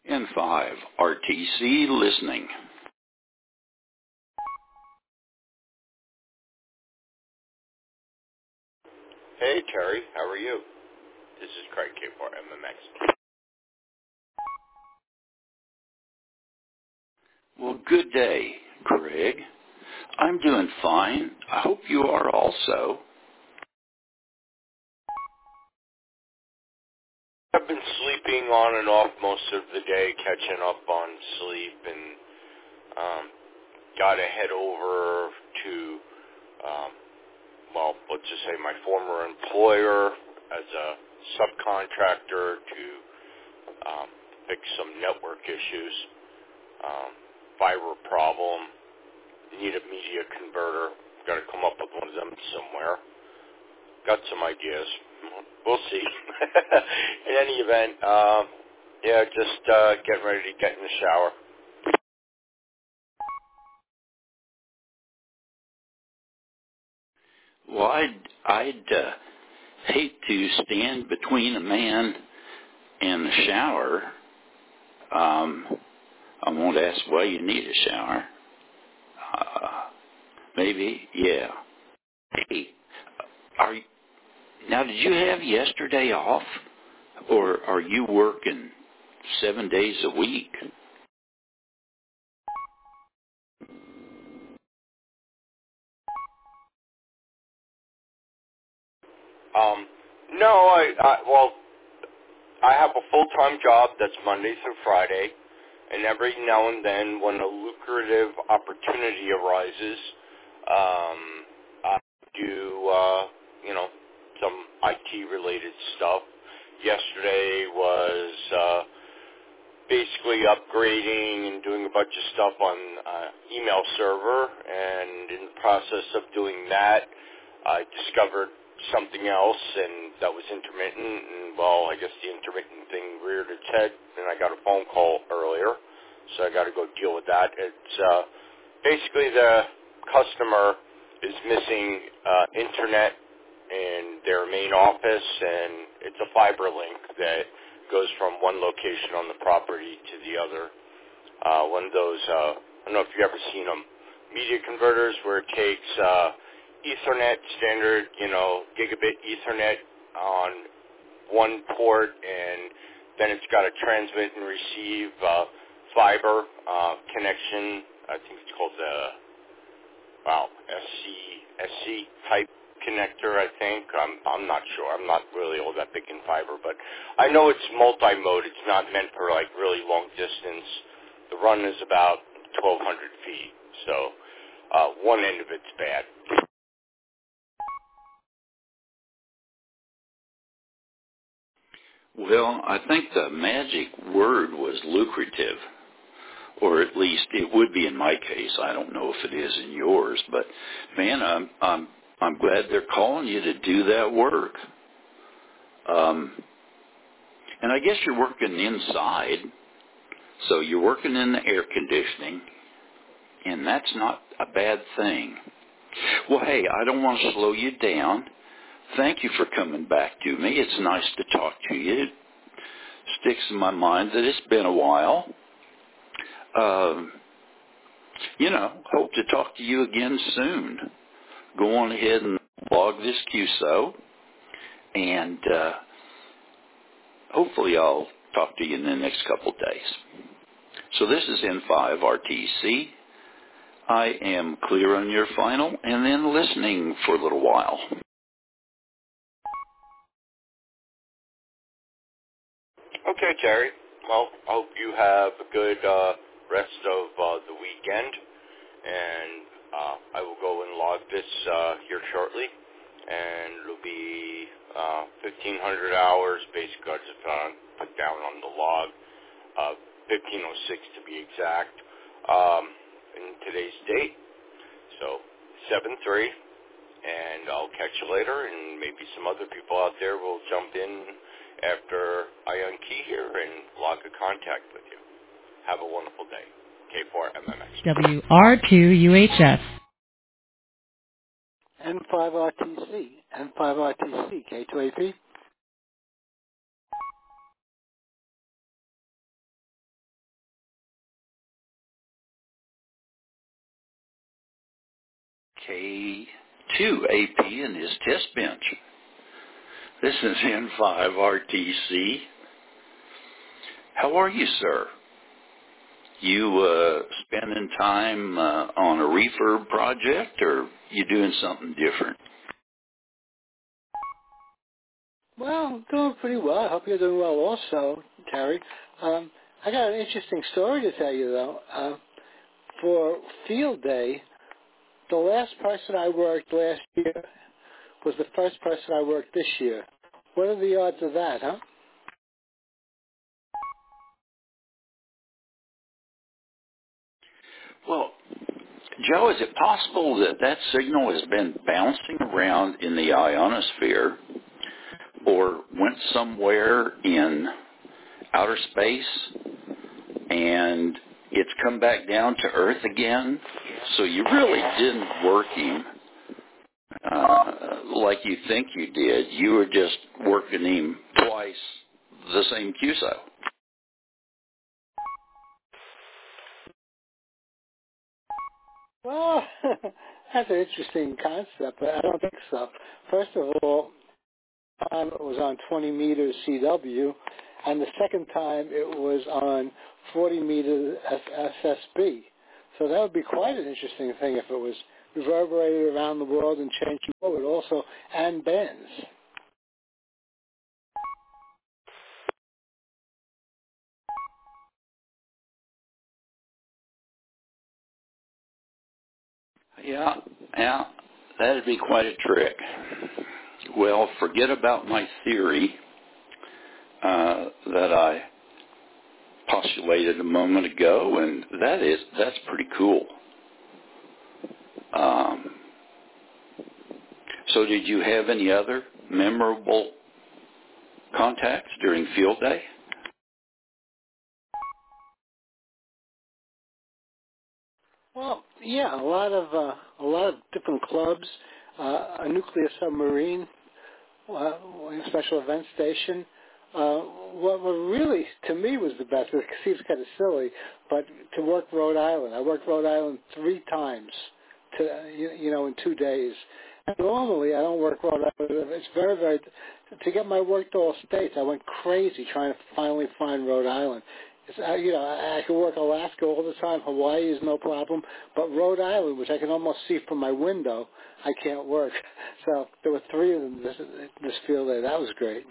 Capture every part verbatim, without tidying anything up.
N five R T C listening. Hey, Terry. How are you? This is Craig K four M M X. Well, good day, Craig. I'm doing fine. I hope you are also. I've been sleeping on and off most of the day, catching up on sleep, and um, got to head over to, um, well, let's just say my former employer as a subcontractor to um, fix some network issues, um, fiber problem, need a media converter. Got to come up with one of them somewhere. Got some ideas. We'll see. In any event, um, yeah, just uh, getting ready to get in the shower. Well, I'd, I'd uh, hate to stand between a man and the shower. Um, I won't ask why you need a shower. Uh, maybe, yeah. Hey, are you, now did you have yesterday off, or are you working seven days a week? Um, no, I, I well, I have a full-time job that's Monday through Friday, and every now and then, when a lucrative opportunity arises, um, I do, uh, you know, some I T-related stuff. Yesterday was uh, basically upgrading and doing a bunch of stuff on uh, email server, and in the process of doing that, I discovered something else, and that was intermittent, and well, I guess the intermittent thing reared its head, and I got a phone call earlier, so I got to go deal with that. It's uh, basically the customer is missing uh, internet in their main office, and it's a fiber link that goes from one location on the property to the other. Uh, one of those, uh, I don't know if you've ever seen them, media converters where it takes uh, Ethernet, standard, you know, gigabit Ethernet on one port, and then it's got to transmit and receive uh, fiber uh, connection. I think it's called the, wow, S C, S C type connector, I think. I'm I'm not sure. I'm not really all that big in fiber, but I know it's multi-mode. It's not meant for like really long distance. The run is about twelve hundred feet, so uh, one end of it's bad. Well, I think the magic word was lucrative, or at least it would be in my case. I don't know if it is in yours, but man, I'm I'm I'm glad they're calling you to do that work. Um, and I guess you're working inside, so you're working in the air conditioning, and that's not a bad thing. Well, hey, I don't want to slow you down. Thank you for coming back to me. It's nice to talk to you. It sticks in my mind that it's been a while. Um, you know, hope to talk to you again soon. Go on ahead and log this Q S O, and uh, hopefully I'll talk to you in the next couple of days. So this is N five R T C. I am clear on your final and then listening for a little while. Okay, Terry. Well, I hope you have a good uh, rest of uh, the weekend, and uh, I will go and log this uh, here shortly, and it'll be uh, fifteen hundred hours. Basically, I just uh, put down on the log, uh, fifteen oh six to be exact, um, in today's date. So seven three, and I'll catch you later, and maybe some other people out there will jump in after I unkey here and log a contact with you. Have a wonderful day. K four M M X. W R two U H F. N five R T C, N five R T C, K two A P. K two A P and his test bench. This is N five R T C. How are you, sir? You uh, spending time uh, on a refurb project, or you doing something different? Well, I'm doing pretty well. I hope you're doing well also, Terry. Um, I got an interesting story to tell you, though. Uh, for Field Day, the last person I worked last year was the first person I worked this year. What are the odds of that, huh? Well, Joe, is it possible that that signal has been bouncing around in the ionosphere or went somewhere in outer space and it's come back down to Earth again? So you really didn't work him uh, like you think you did. You were just working him twice the same Q S O. Well, that's an interesting concept, but I don't think so. First of all, time it was on twenty meters C W, and the second time it was on forty meters S S B. So that would be quite an interesting thing if it was reverberated around the world and changing forward also, and bands. Yeah, yeah, that'd be quite a trick. Well, forget about my theory uh, that I postulated a moment ago, and that is that's pretty cool. Um, so, did you have any other memorable contacts during Field Day? Well, yeah, a lot of uh, a lot of different clubs, uh, a nuclear submarine, uh, a special event station. Uh, what, what really, to me, was the best, it seems kind of silly, but to work Rhode Island. I worked Rhode Island three times, to you, you know, in two days. And normally, I don't work Rhode Island. It's very, very, to get my work to all states, I went crazy trying to finally find Rhode Island. It's, I, you know, I, I can work Alaska all the time. Hawaii is no problem. But Rhode Island, which I can almost see from my window, I can't work. So there were three of them this, this field day. That was great.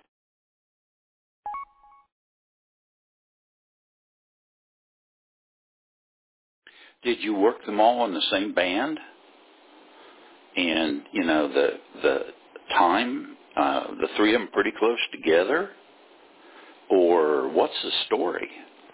Did you work them all on the same band? And, you know, the the time, uh, the three of them pretty close together? Or what's the story?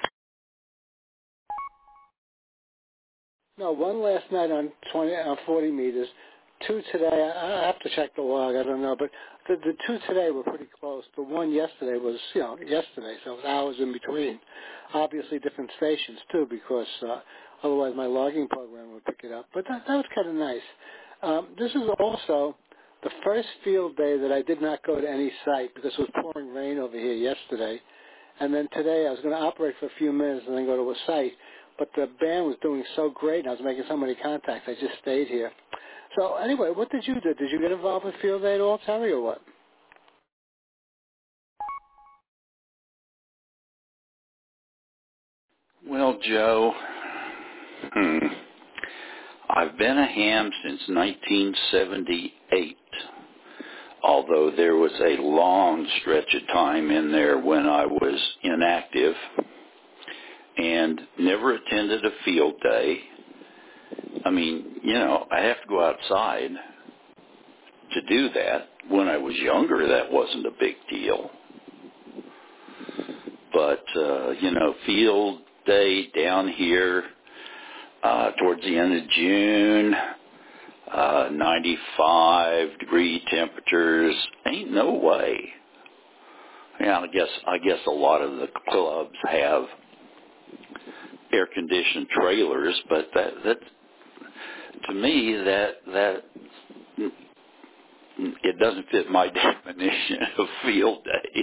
No, one last night on twenty, on forty meters. Two today. I, I have to check the log. I don't know, but the, the two today were pretty close. The one yesterday was, you know, yesterday, so it was hours in between. Obviously, different stations too, because uh, otherwise my logging program would pick it up. But that, that was kind of nice. Um, this is also the first field day that I did not go to any site because it was pouring rain over here yesterday. And then today I was going to operate for a few minutes and then go to a site. But the band was doing so great and I was making so many contacts, I just stayed here. So anyway, what did you do? Did you get involved with Field Day at all, Terry, or what? Well, Joe, hmm, I've been a ham since nineteen seventy-eight, although there was a long stretch of time in there when I was inactive and never attended a field day. I mean, you know, I have to go outside to do that. When I was younger, that wasn't a big deal. But, uh, you know, field day down here uh, towards the end of June, uh, ninety-five degree temperatures, ain't no way. Yeah, I guess I guess a lot of the clubs have air conditioned trailers, but that that to me that that it doesn't fit my definition of field day.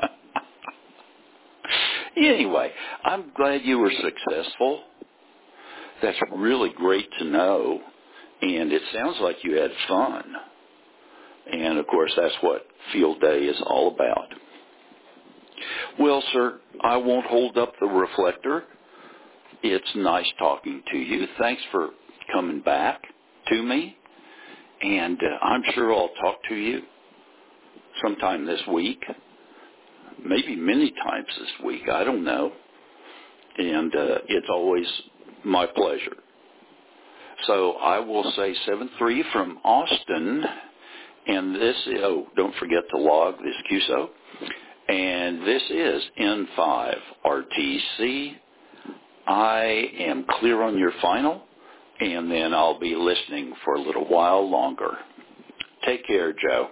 Anyway, I'm glad you were successful. That's really great to know. and it sounds like you had fun. And, of course, that's what field day is all about. Well, sir, I won't hold up the reflector. It's nice talking to you. Thanks for coming back to me. And uh, I'm sure I'll talk to you sometime this week, maybe many times this week. I don't know. And uh, it's always my pleasure. So I will say seven three from Austin. And this, oh, don't forget to log this Q S O. And this is N five R T C. I am clear on your final, and then I'll be listening for a little while longer. Take care, Joe.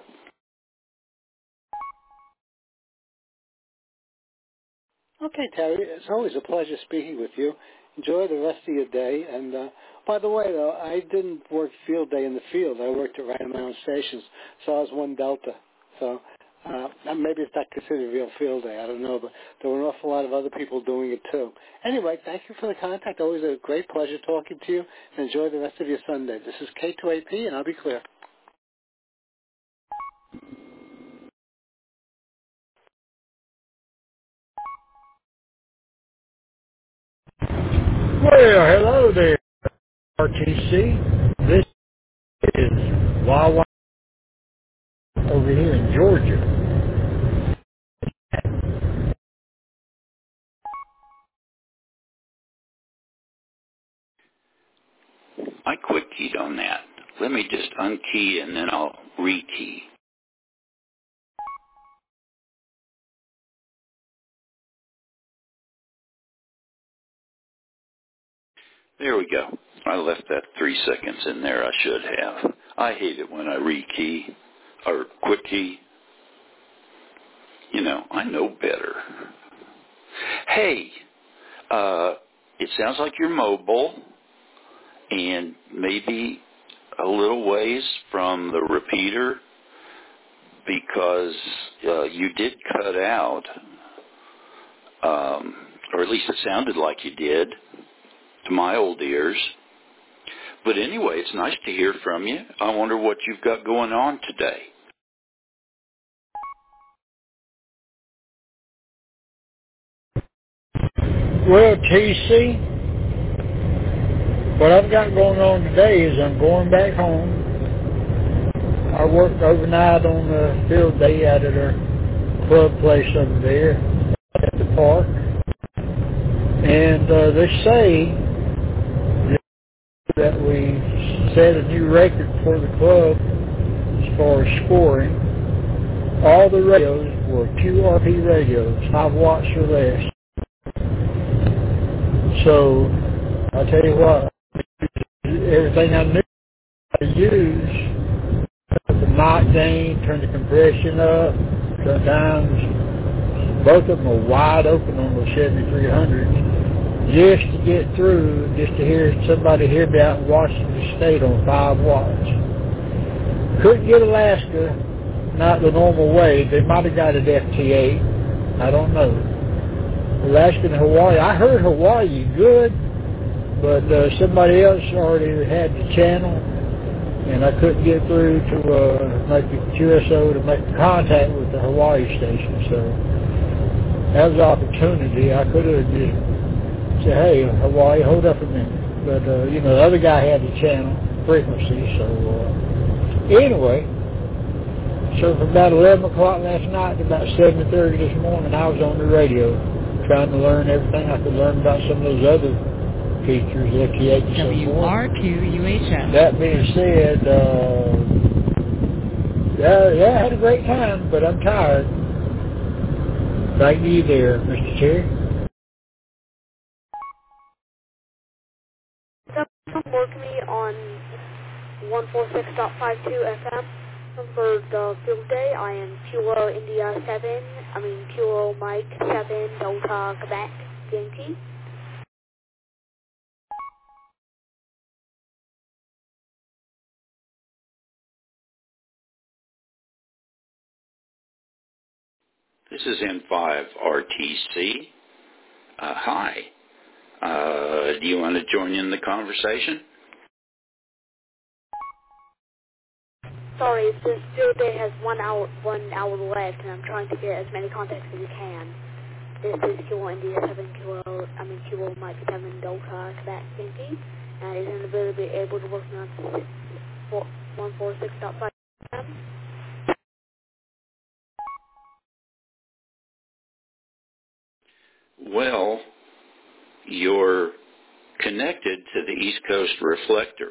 Okay, Terry, it's always a pleasure speaking with you. Enjoy the rest of your day. And uh, by the way, though, I didn't work field day in the field. I worked at Random Mountain Stations, so I was one Delta. So uh, maybe it's not considered real field day. I don't know, but there were an awful lot of other people doing it too. Anyway, thank you for the contact. Always a great pleasure talking to you. And enjoy the rest of your Sunday. This is K two eight P, and I'll be clear. Well, hello there, R T C. This is Wawa over here in Georgia. I quick keyed on that. Let me just unkey and then I'll rekey. There we go. I left that three seconds in there. I should have. I hate it when I rekey or quick key. You know, I know better. Hey, uh, it sounds like you're mobile and maybe a little ways from the repeater because uh, you did cut out, um, or at least it sounded like you did to my old ears. But anyway, it's nice to hear from you. I wonder what you've got going on today. Well, T C, what I've got going on today is I'm going back home. I worked overnight on the field day out at our club place over there at the park. And uh, they say that we set a new record for the club as far as scoring. All the radios were Q R P radios, five watts or less. So, I'll tell you what, everything I knew how to use, the mic gain, turn the compression up, sometimes both of them were wide open on those seventy-three hundreds, just to get through, just to hear somebody hear me out in Washington State on five watts. Couldn't get Alaska, not the normal way. They might have got it F T eight, I don't know. Alaska and Hawaii, I heard Hawaii good, but uh, somebody else already had the channel, and I couldn't get through to uh, make the Q S O to make contact with the Hawaii station. So that was an opportunity. I could have just said, hey, Hawaii, hold up a minute. But, uh, you know, the other guy had the channel frequency. So uh, anyway, so from about eleven o'clock last night to about seven thirty this morning, I was on the radio trying to learn everything I could learn about some of those other features, F T eight and so forth. W R two U H F. That being said, uh, yeah, yeah, I had a great time, but I'm tired. Thank you there, Mister Terry. Come work me on one forty-six point five two F M. For the field day, I am Kilo India seven, I mean Kilo Mike seven, Delta Quebec, Yankee. This is N five R T C. Uh, hi. Uh, do you want to join in the conversation? Sorry, it's just field day has one hour one hour left, and I'm trying to get as many contacts as you can. This is Kilo India seven Kilo, I mean Kilo Mike seven Delta Quebec Yankee, and is going to be able to work on one forty-six point five. Well, you're connected to the East Coast reflector.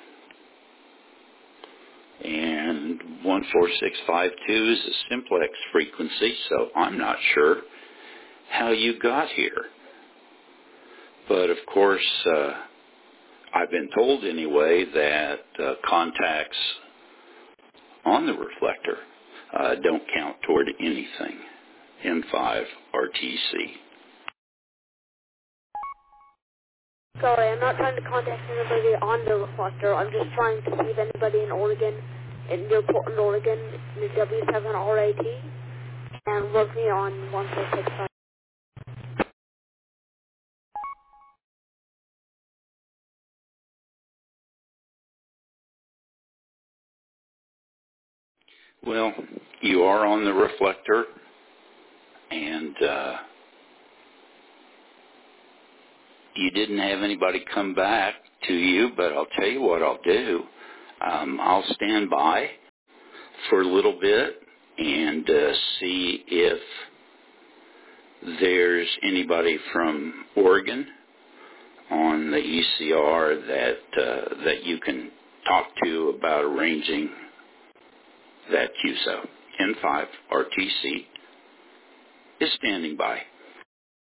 And one four six five two is a simplex frequency, so I'm not sure how you got here. But of course, uh, I've been told anyway that uh, contacts on the reflector uh, don't count toward anything. M five R T C. Sorry, I'm not trying to contact anybody on the reflector. I'm just trying to see if anybody in Oregon, in near Portland, Oregon, in the W seven R A T, and work me on one four six five. Well, you are on the reflector, and uh, you didn't have anybody come back to you, but I'll tell you what I'll do. Um, I'll stand by for a little bit and uh, see if there's anybody from Oregon on the E C R that uh, that you can talk to about arranging that Q S O. N five R T C is standing by.